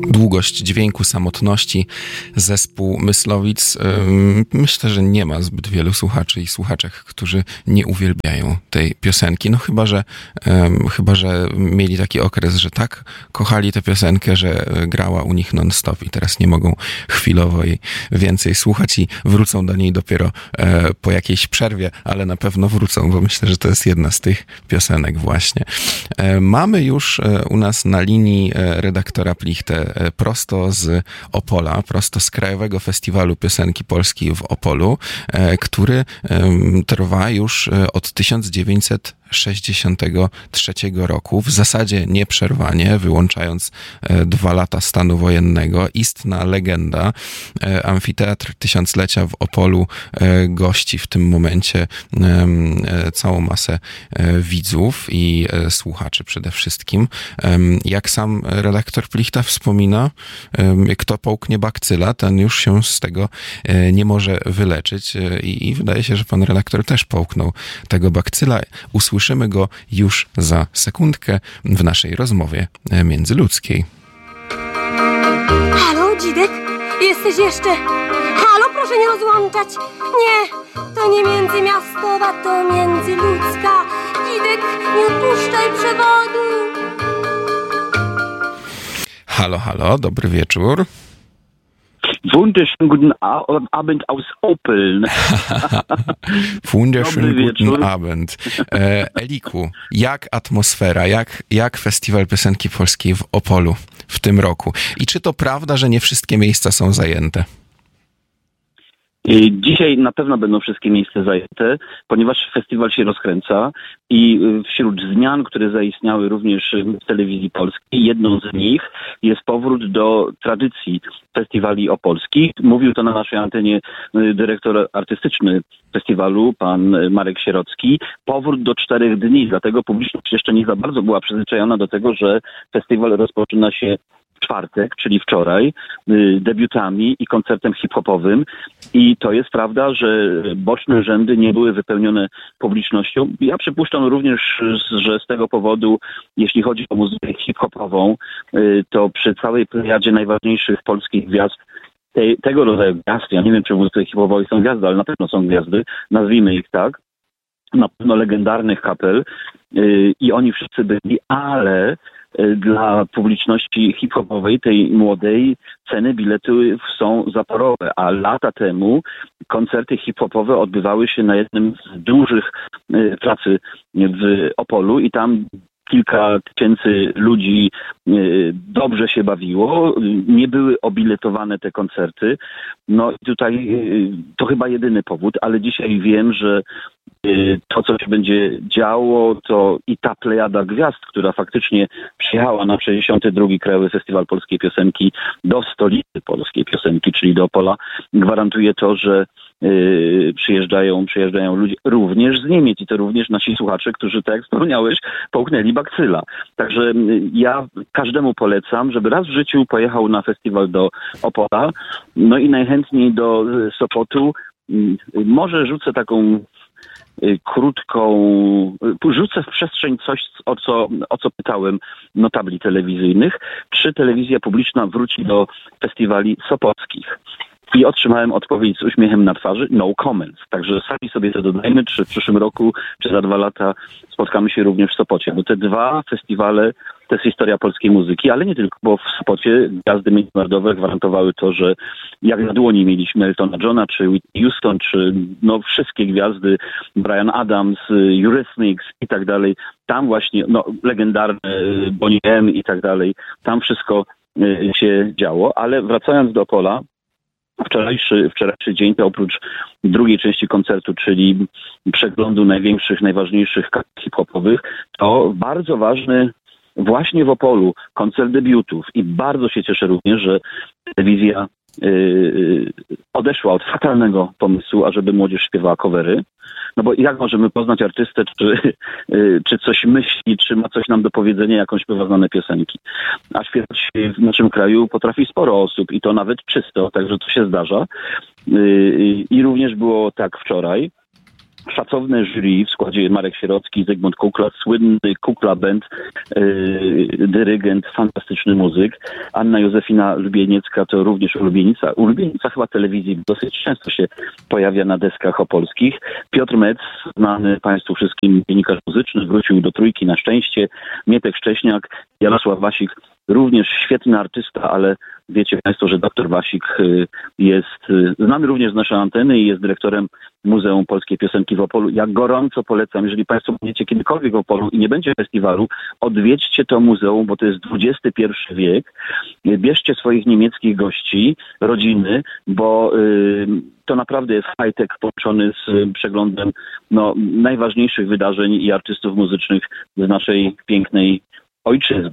Długość dźwięku samotności, zespół Myslowic. Myślę, że nie ma zbyt wielu słuchaczy i słuchaczek, którzy nie uwielbiają tej piosenki. No chyba, że mieli taki okres, że tak kochali tę piosenkę, że grała u nich non-stop i teraz nie mogą chwilowo jej więcej słuchać i wrócą do niej dopiero po jakiejś przerwie, ale na pewno wrócą, bo myślę, że to jest jedna z tych piosenek właśnie. Mamy już u nas na linii redaktora Plichtę prosto z Opola, prosto z Krajowego Festiwalu Piosenki Polskiej w Opolu, który trwa już od 1963 roku, w zasadzie nieprzerwanie, wyłączając 2 lata stanu wojennego. Istna legenda. Amfiteatr Tysiąclecia w Opolu gości w tym momencie całą masę widzów i słuchaczy przede wszystkim. Jak sam redaktor Plichta wspomina, kto połknie bakcyla, ten już się z tego nie może wyleczyć i wydaje się, że pan redaktor też połknął tego bakcyla. Usłyszymy go już za sekundkę w naszej rozmowie międzyludzkiej. Halo, Dzidek? Jesteś jeszcze? Halo, proszę nie rozłączać. Nie, to nie międzymiastowa, to międzyludzka. Dzidek, nie odpuszczaj przewodu. Halo, halo, dobry wieczór. Wunderschönen guten Abend aus Opel. Wunderschönen guten Abend. Eliku, jak atmosfera, jak Festiwal Piosenki Polskiej w Opolu w tym roku? I czy to prawda, że nie wszystkie miejsca są zajęte? Dzisiaj na pewno będą wszystkie miejsca zajęte, ponieważ festiwal się rozkręca i wśród zmian, które zaistniały również w telewizji polskiej, jedną z nich jest powrót do tradycji festiwali opolskich. Mówił to na naszej antenie dyrektor artystyczny festiwalu, pan Marek Sierocki. Powrót do 4 dni, dlatego publiczność jeszcze nie za bardzo była przyzwyczajona do tego, że festiwal rozpoczyna się w czwartek, czyli wczoraj, debiutami i koncertem hip-hopowym. I to jest prawda, że boczne rzędy nie były wypełnione publicznością. Ja przypuszczam również, że z tego powodu, jeśli chodzi o muzykę hip-hopową, to przy całej plejadzie najważniejszych polskich gwiazd, tego rodzaju gwiazd, ja nie wiem, czy w muzyce hip-hopowej są gwiazdy, ale na pewno są gwiazdy, nazwijmy ich tak, na pewno legendarnych kapel i oni wszyscy byli, ale dla publiczności hip-hopowej, tej młodej, ceny biletu są zaporowe, a lata temu koncerty hip-hopowe odbywały się na jednym z dużych pracy w Opolu i tam kilka tysięcy ludzi dobrze się bawiło, nie były obiletowane te koncerty. No i tutaj to chyba jedyny powód, ale dzisiaj wiem, że to, co się będzie działo, to i ta plejada gwiazd, która faktycznie przyjechała na 62. Krajowy Festiwal Polskiej Piosenki do stolicy polskiej piosenki, czyli do Opola, gwarantuje to, że przyjeżdżają ludzie również z Niemiec i to również nasi słuchacze, którzy, tak jak wspomniałeś, połknęli bakcyla. Także ja każdemu polecam, żeby raz w życiu pojechał na festiwal do Opola, no i najchętniej do Sopotu. Może rzucę taką rzucę w przestrzeń coś, o co pytałem notabli telewizyjnych. Czy telewizja publiczna wróci do festiwali sopockich? I otrzymałem odpowiedź z uśmiechem na twarzy, no comments. Także sami sobie to dodajmy, czy w przyszłym roku, czy za 2 lata spotkamy się również w Sopocie. Bo te 2 festiwale to jest historia polskiej muzyki, ale nie tylko, bo w Sopocie gwiazdy międzynarodowe gwarantowały to, że jak na dłoni mieliśmy Eltona Johna, czy Whitney Houston, czy no wszystkie gwiazdy, Bryan Adams, Eurythmics i tak dalej. Tam właśnie, no legendarne Bonnie M i tak dalej. Tam wszystko się działo, ale wracając do Opola, wczorajszy dzień to oprócz drugiej części koncertu, czyli przeglądu największych, najważniejszych hip-hopowych, to bardzo ważny właśnie w Opolu koncert debiutów i bardzo się cieszę również, że telewizja odeszła od fatalnego pomysłu, ażeby młodzież śpiewała covery. No bo jak możemy poznać artystę, czy coś myśli, czy ma coś nam do powiedzenia, jak on śpiewa znane piosenki. A śpiewać w naszym kraju potrafi sporo osób i to nawet czysto, także to się zdarza. I również było tak wczoraj. szacowne jury w składzie Marek Sierocki, Zygmunt Kukla, słynny Kukla Band, dyrygent, fantastyczny muzyk. Anna Józefina Lubieniecka to również ulubienica chyba telewizji, dosyć często się pojawia na deskach opolskich. Piotr Metz, znany Państwu wszystkim dziennikarz muzyczny, wrócił do Trójki na szczęście. Mietek Szcześniak, Jarosław Wasik, również świetny artysta, ale wiecie Państwo, że dr Wasik jest znany również z naszej anteny i jest dyrektorem Muzeum Polskiej Piosenki w Opolu. Ja gorąco polecam, jeżeli Państwo będziecie kiedykolwiek w Opolu i nie będzie festiwalu, odwiedźcie to muzeum, bo to jest XXI wiek. Bierzcie swoich niemieckich gości, rodziny, bo to naprawdę jest high-tech połączony z przeglądem najważniejszych wydarzeń i artystów muzycznych z naszej pięknej ojczyzny.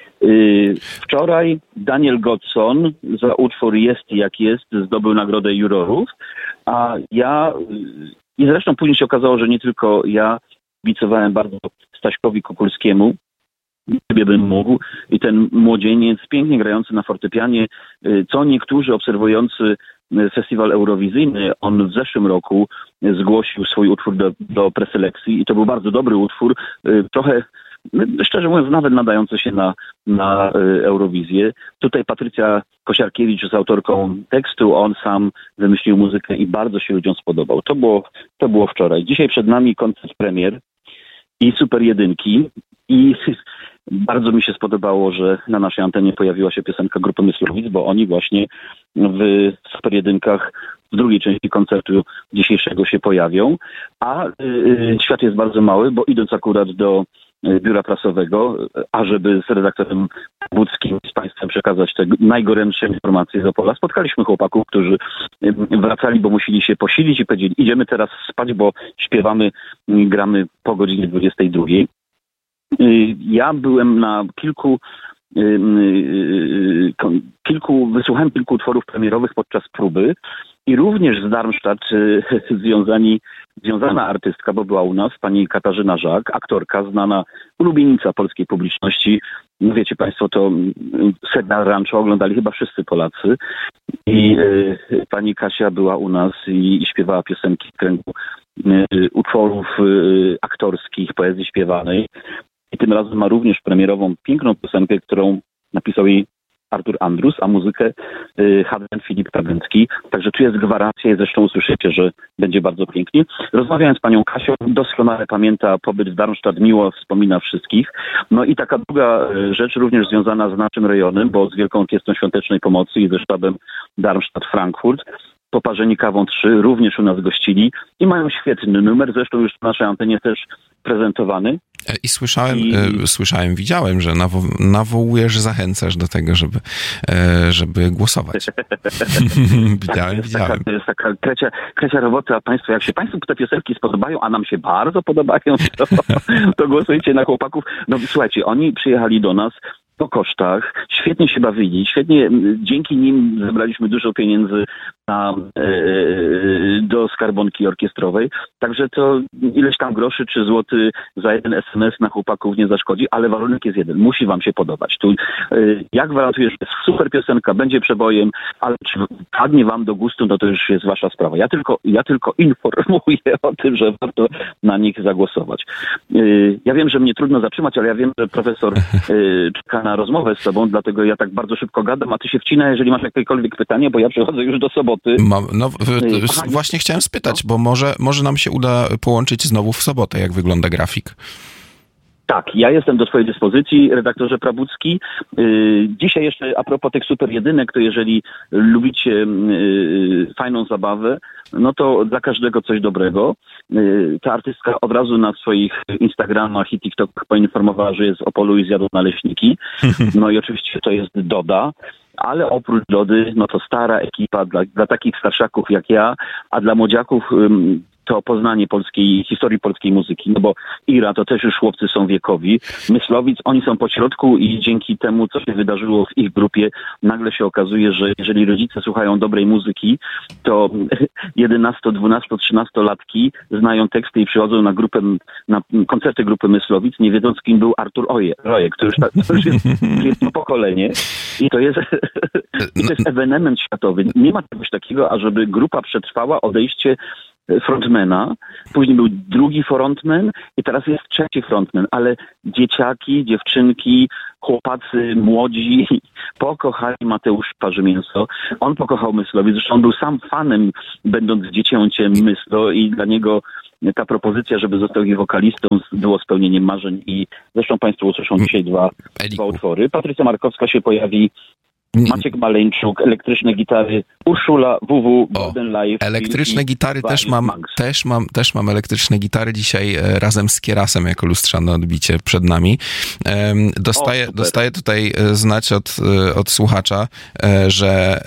Wczoraj Daniel Godson za utwór Jest jak jest zdobył nagrodę jurorów, a ja, i zresztą później się okazało, że nie tylko ja kibicowałem bardzo Staśkowi Kukulskiemu, sobie bym mógł, i ten młodzieniec pięknie grający na fortepianie, co niektórzy obserwujący festiwal eurowizyjny, on w zeszłym roku zgłosił swój utwór do preselekcji i to był bardzo dobry utwór, trochę szczerze mówiąc, nawet nadające się na Eurowizję. Tutaj Patrycja Kosiarkiewicz z autorką tekstu, on sam wymyślił muzykę i bardzo się ludziom spodobał. To było wczoraj. Dzisiaj przed nami koncert premier i Super Jedynki i bardzo mi się spodobało, że na naszej antenie pojawiła się piosenka grupy Myslowic, bo oni właśnie w Super Jedynkach w drugiej części koncertu dzisiejszego się pojawią, a świat jest bardzo mały, bo idąc akurat do biura prasowego, ażeby z redaktorem Budzkim z Państwem przekazać te najgorętsze informacje z Opola. Spotkaliśmy chłopaków, którzy wracali, bo musieli się posilić i powiedzieli, idziemy teraz spać, bo śpiewamy, gramy po godzinie 22. Ja byłem na wysłuchałem kilku utworów premierowych podczas próby i również z Darmstadt związana artystka, bo była u nas, pani Katarzyna Żak, aktorka, znana ulubienica polskiej publiczności. No wiecie Państwo, to Sedna Rancho oglądali chyba wszyscy Polacy i pani Kasia była u nas i śpiewała piosenki w kręgu utworów aktorskich, poezji śpiewanej. I tym razem ma również premierową piękną piosenkę, którą napisał jej Artur Andrus, a muzykę Hadlen Filip Kabęcki. Także tu jest gwarancja i zresztą usłyszycie, że będzie bardzo pięknie. Rozmawiałem z panią Kasią, doskonale pamięta pobyt w Darmstadt, miło wspomina wszystkich. No i taka druga rzecz również związana z naszym rejonem, bo z Wielką Orkiestrą Świątecznej Pomocy i ze sztabem Darmstadt-Frankfurt. Poparzeni kawą 3 również u nas gościli i mają świetny numer, zresztą już na naszej antenie też prezentowany. I słyszałem, widziałem, że nawołujesz, zachęcasz do tego, żeby głosować. widziałem. To jest taka krecia robota, a Państwo, jak się Państwu te piosenki spodobają, a nam się bardzo podobają, to głosujcie na chłopaków. No słuchajcie, oni przyjechali do nas po kosztach, świetnie się bawili, świetnie, dzięki nim zebraliśmy dużo pieniędzy do skarbonki orkiestrowej, także to ileś tam groszy czy złoty za jeden SMS na chłopaków nie zaszkodzi, ale warunek jest jeden, musi wam się podobać. Tu, ja gwarantuję, że jest super piosenka, będzie przebojem, ale czy padnie wam do gustu, no to już jest wasza sprawa. Ja tylko informuję o tym, że warto na nich zagłosować. Ja wiem, że mnie trudno zatrzymać, ale ja wiem, że profesor czeka na rozmowę z tobą, dlatego ja tak bardzo szybko gadam, a ty się wcina, jeżeli masz jakiekolwiek pytanie, bo ja przechodzę już do soboty. Właśnie chciałem spytać, bo może nam się uda połączyć znowu w sobotę, jak wygląda grafik. Tak, ja jestem do twojej dyspozycji, redaktorze Prabucki. Dzisiaj jeszcze a propos tych super jedynek, to jeżeli lubicie fajną zabawę, no to dla każdego coś dobrego. Ta artystka od razu na swoich Instagramach i TikTokach poinformowała, że jest z Opolu i zjadł naleśniki. No i oczywiście to jest Doda. Ale oprócz Dody, no to stara ekipa dla takich starszaków jak ja, a dla młodziaków to poznanie historii polskiej muzyki, no bo Ira to też już chłopcy są wiekowi. Myslowic, oni są po środku i dzięki temu, co się wydarzyło w ich grupie, nagle się okazuje, że jeżeli rodzice słuchają dobrej muzyki, to 11, 12, 13-latki znają teksty i przychodzą na koncerty grupy Myslowic, nie wiedząc, kim był Artur Rojek, to już jest to pokolenie i to jest ewenement światowy. Nie ma czegoś takiego, ażeby grupa przetrwała odejście frontmana, później był drugi frontman i teraz jest trzeci frontman, ale dzieciaki, dziewczynki, chłopacy młodzi pokochali Mateusza Parzymięso. On pokochał Myslowic, zresztą on był sam fanem, będąc dziecięciem Myslo i dla niego ta propozycja, żeby został jej wokalistą, było spełnieniem marzeń i zresztą Państwo usłyszą dzisiaj dwa utwory. Patrycja Markowska się pojawi, Maciek Maleńczuk, elektryczne gitary, Urszula, WW, Golden Life. Elektryczne gitary też mam elektryczne gitary dzisiaj razem z Kierasem jako lustrzane odbicie przed nami. Dostaję tutaj znać od słuchacza, że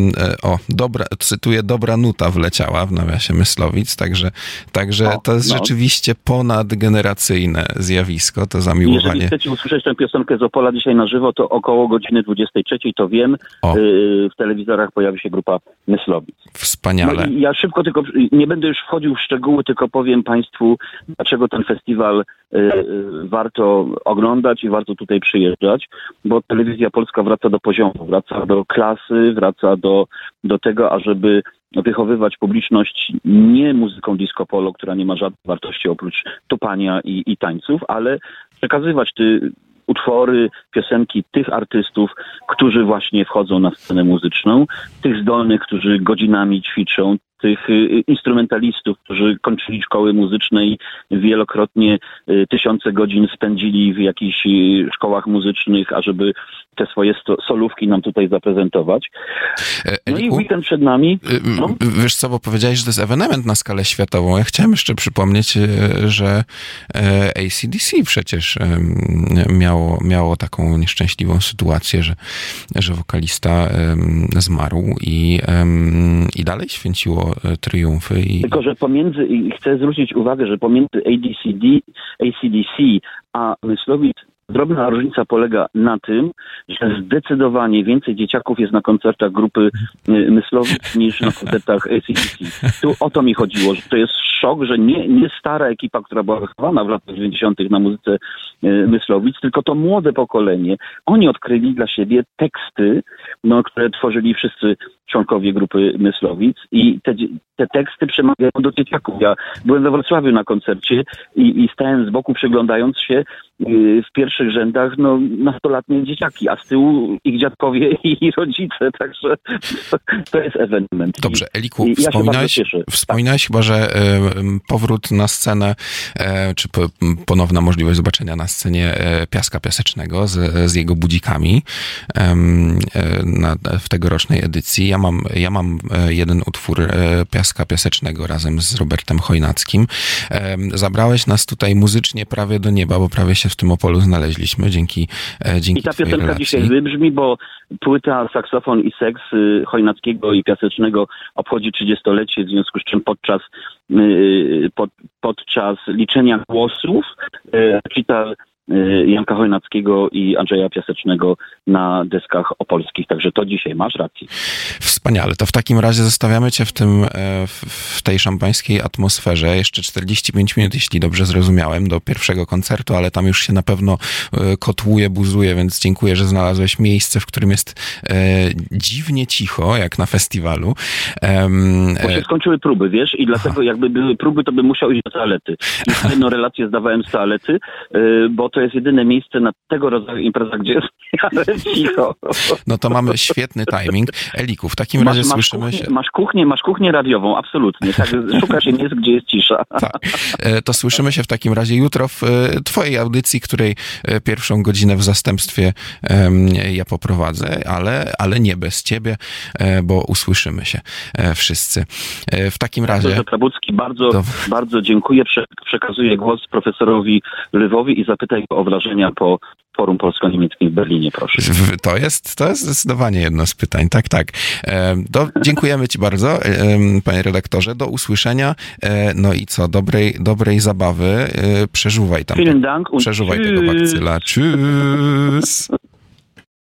cytuję, dobra nuta wleciała w nawiasie Myslowic, także to jest rzeczywiście ponadgeneracyjne zjawisko, to zamiłowanie. Jeżeli chcecie usłyszeć tę piosenkę z Opola dzisiaj na żywo, to około godziny 23, to wiem, w telewizorach pojawi się grupa Myslowic. Wspaniale. No ja szybko tylko, nie będę już wchodził w szczegóły, tylko powiem Państwu, dlaczego ten festiwal warto oglądać i warto tutaj przyjeżdżać, bo telewizja polska wraca do poziomu, wraca do klasy, wraca do tego, ażeby wychowywać publiczność nie muzyką disco polo, która nie ma żadnej wartości oprócz tupania i tańców, ale przekazywać utwory, piosenki tych artystów, którzy właśnie wchodzą na scenę muzyczną, tych zdolnych, którzy godzinami ćwiczą, tych instrumentalistów, którzy kończyli szkoły muzyczne i wielokrotnie tysiące godzin spędzili w jakichś szkołach muzycznych, ażeby te swoje solówki nam tutaj zaprezentować. No i weekend przed nami. Wiesz co, bo powiedziałeś, że to jest ewenement na skalę światową. Ja chciałem jeszcze przypomnieć, że AC/DC przecież miało taką nieszczęśliwą sytuację, że wokalista zmarł i dalej święciło triumfy. Tylko, że chcę zwrócić uwagę, że pomiędzy AC/DC a Myslowic drobna różnica polega na tym, że zdecydowanie więcej dzieciaków jest na koncertach grupy Myslowic niż na koncertach AC/DC. Tu o to mi chodziło, że to jest szok, że nie stara ekipa, która była wychowana w latach 90. na muzyce Myslowic, tylko to młode pokolenie. Oni odkryli dla siebie teksty, które tworzyli wszyscy członkowie grupy Myslowic i te teksty przemawiają do dzieciaków. Ja byłem we Wrocławiu na koncercie i stałem z boku przyglądając się w pierwszych rzędach nastolatnie dzieciaki, a z tyłu ich dziadkowie i rodzice, także to jest ewenement. Dobrze, Eliku, wspominałeś chyba, że powrót na scenę, czy ponowna możliwość zobaczenia na scenie Piaska Piasecznego z jego budzikami w tegorocznej edycji. Ja mam jeden utwór Piaska Piasecznego razem z Robertem Chojnackim. Zabrałeś nas tutaj muzycznie prawie do nieba, bo prawie się w tym Opolu znaleźliśmy dzięki I ta piosenka dzisiaj wybrzmi, bo płyta Saksofon i seks Chojnackiego i Piasecznego obchodzi 30-lecie, w związku z czym podczas liczenia głosów recital Janka Chojnackiego i Andrzeja Piasecznego na deskach opolskich. Także to dzisiaj, masz rację. Wspaniale. To w takim razie zostawiamy cię w tej szampańskiej atmosferze. Jeszcze 45 minut, jeśli dobrze zrozumiałem, do pierwszego koncertu, ale tam już się na pewno kotłuje, buzuje, więc dziękuję, że znalazłeś miejsce, w którym jest dziwnie cicho, jak na festiwalu. Bo się skończyły próby, wiesz, i dlatego jakby były próby, to bym musiał iść do toalety. I jedną relację zdawałem z toalety, bo to jest jedyne miejsce na tego rodzaju imprezach, gdzie jest cicho. No to mamy świetny timing. Eliku, w takim razie słyszymy się... Masz kuchnię radiową, absolutnie. Tak, szuka się miejsc, gdzie jest cisza. Tak. To słyszymy się w takim razie jutro w twojej audycji, której pierwszą godzinę w zastępstwie ja poprowadzę, ale nie bez ciebie, bo usłyszymy się wszyscy. W takim razie... Dr. Trabucki, bardzo dziękuję. Przekazuję głos profesorowi Lwowi i zapytaj go o wrażenia po Forum Polsko-Niemieckim w Berlinie, proszę. To jest zdecydowanie jedno z pytań. Tak. Dziękujemy ci bardzo, panie redaktorze. Do usłyszenia. No i co? Dobrej zabawy. Przeżuwaj tam. Vielen Dank und przeżuwaj tego bakcyla. Tschüss.